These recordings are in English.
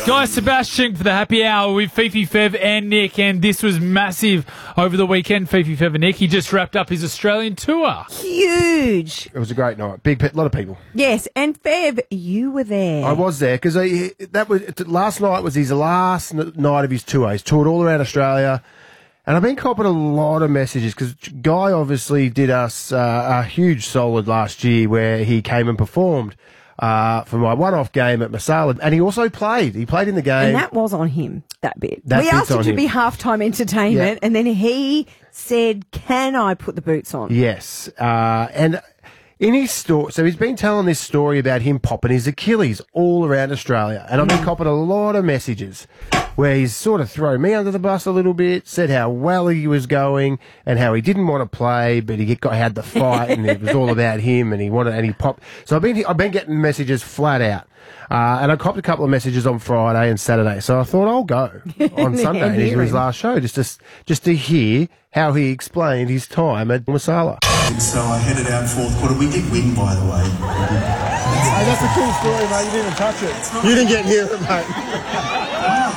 Guy Sebastian for the happy hour with Fifi, Fev and Nick, and this was massive over the weekend. Fifi, Fev and Nick, he just wrapped up his Australian tour. Huge. It was a great night. A lot of people. Yes, and Fev, you were there. I was there because last night was his last night of his tour. He's toured all around Australia. And I've been copping a lot of messages because Guy obviously did us a huge solid last year where he came and performed for my one-off game at Masala. And he also played. He played in the game. And that was on him, that bit. That we asked bit's him on to him. be halftime entertainment, and then he said, can I put the boots on? Yes. And in his story, so he's been telling this story about him popping his Achilles all around Australia. And I've been copping a lot of messages where he's sort of thrown me under the bus a little bit, said how well he was going and how he didn't want to play, but he had the fight and it was all about him and he popped. So I've been getting messages flat out. And I copped a couple of messages on Friday and Saturday. So I thought I'll go on Sunday to his last show just to hear how he explained his time at Masala. So I headed out fourth quarter. We did win, by the way. Hey, that's a cool story, mate. You didn't even touch it. You didn't get near it, mate.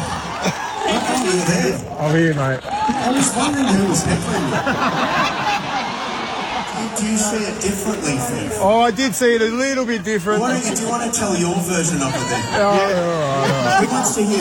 I'm here, mate. I was wondering who was heckling you. Do you see it differently, Fiv? Oh, I did see it a little bit different. Do you want to tell your version of it then? All right. Who wants to hear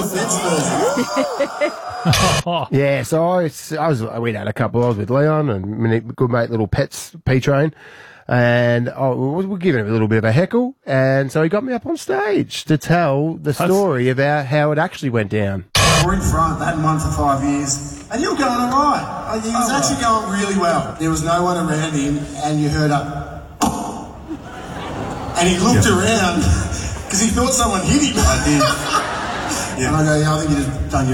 Fiv's version? Yeah, so we had a couple. I was with Leon and my good mate, little Pets, P-Train. And we're giving him a little bit of a heckle. And so he got me up on stage to tell the story about how it actually went down. We're in front, that won for 5 years, and you were going all right. He was actually going really well. There was no one around him, and you heard a... And he looked around, because he thought someone hit him. I did. Yeah. And I go, I think you just done your